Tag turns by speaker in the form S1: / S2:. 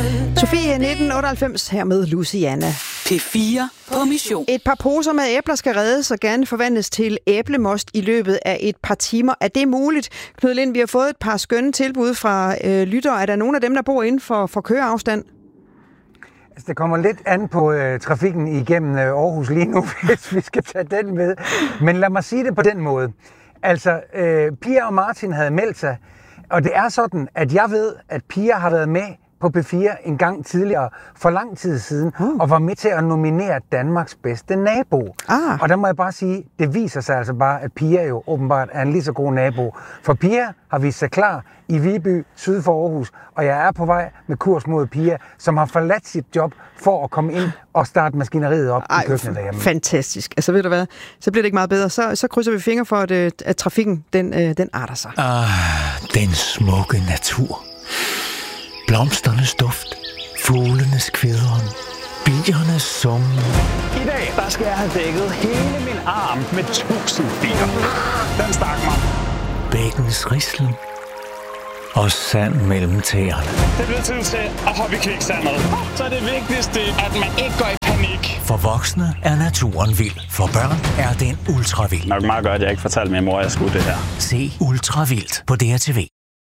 S1: Sofie 1998 her med Luciana.
S2: P4 på mission.
S1: Et par poser med æbler skal reddes og gerne forvandles til æblemost i løbet af et par timer. Er det muligt? Knud Lind, vi har fået et par skønne tilbud fra lyttere. Er der nogen af dem, der bor inden for køreafstand?
S3: Altså, det kommer lidt an på trafikken igennem Aarhus lige nu, hvis vi skal tage den med. Men lad mig sige det på den måde. Altså, Pia og Martin havde meldt sig, og det er sådan, at jeg ved, at Pia har været med på P4 en gang tidligere, for lang tid siden, og var med til at nominere Danmarks bedste nabo. Og der må jeg bare sige, det viser sig altså bare, at Pia jo åbenbart er en lige så god nabo. For Pia har vist sig klar i Viby, syd for Aarhus, og jeg er på vej med kurs mod Pia, som har forladt sit job for at komme ind og starte maskineriet op i køkkenet derhjemme.
S1: Fantastisk. Altså ved du hvad, så bliver det ikke meget bedre. Så krydser vi fingre for, at trafikken den arter sig.
S4: Den smukke natur. Blomsternes duft, fuglenes kvidren, biernes summen.
S5: I dag, der skal jeg have dækket hele min arm med 1000 bier. Den stak mig.
S4: Bækkens rislen og sand mellem tæerne.
S5: Det bliver tid til at hoppe i kviksandet. Så er det vigtigste, at man ikke går i panik.
S4: For voksne er naturen vild. For børn er den ultravild.
S5: Nok meget godt, at jeg ikke fortalte min mor, at jeg skulle det her.
S4: Se Ultravildt på DRTV.